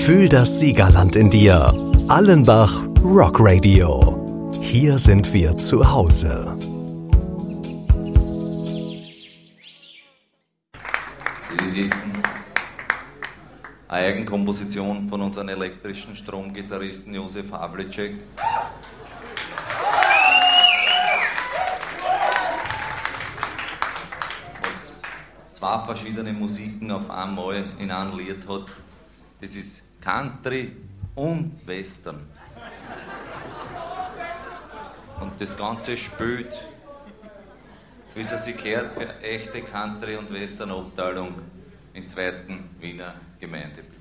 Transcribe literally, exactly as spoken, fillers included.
Fühl das Siegerland in dir. Allenbach Rock Radio. Hier sind wir zu Hause. Das ist jetzt eine Eigenkomposition von unserem elektrischen Stromgitarristen Josef Havlicek. Was zwei verschiedene Musiken auf einmal in einem Lied hat. Das ist Country und Western. Und das Ganze spielt, wie es sich gehört, für echte Country- und Western-Abteilung im zweiten Wiener Gemeindebezirk.